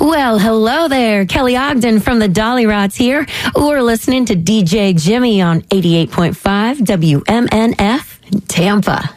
Well, hello there. Kelly Ogden from the Dolly Rots here. We're listening to DJ Jimmy on 88.5 WMNF Tampa.